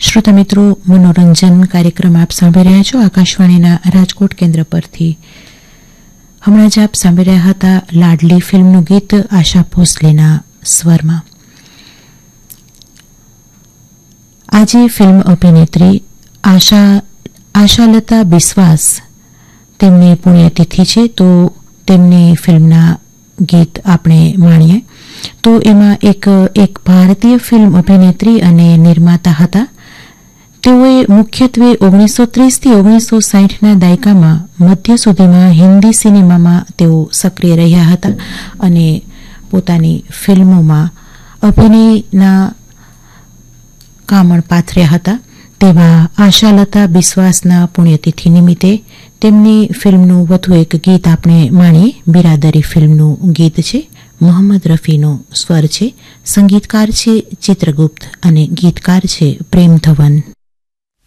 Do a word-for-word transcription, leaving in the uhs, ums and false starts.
શ્રોતા મિત્રો, મનોરંજન કાર્યક્રમ આપ સાંભળી રહ્યા છો આકાશવાણીના રાજકોટ કેન્દ્ર પરથી. હમણાં જ આપ સાંભળી રહ્યા હતા લાડલી ફિલ્મનું ગીત આશા ભોસલેના સ્વરમાં. આજે ફિલ્મ અભિનેત્રી આશા આશાલતા બિસ્વાસ તેમની પુણ્યતિથિ છે, તો તેમની ફિલ્મના ગીત આપણે માણીએ. તો એમાં એક એક ભારતીય ફિલ્મ અભિનેત્રી અને નિર્માતા હતા. તેઓએ મુખ્યત્વે ઓગણીસો ત્રીસથી ઓગણીસો સાહીઠના દાયકામાં મધ્ય સુધીમાં હિન્દી સિનેમામાં તેઓ સક્રિય રહ્યા હતા અને પોતાની ફિલ્મોમાં અભિનયના કામણ પાથર્યા હતા. તેવા આશાલતા બિસ્વાસના પુણ્યતિથિ નિમિત્તે તેમની ફિલ્મનું વધુ એક ગીત આપણે માણીએ. બિરાદરી ફિલ્મનું ગીત છે. મોહમ્મદ રફીનો સ્વર છે. સંગીતકાર છે ચિત્રગુપ્ત અને ગીતકાર છે પ્રેમ ધવન.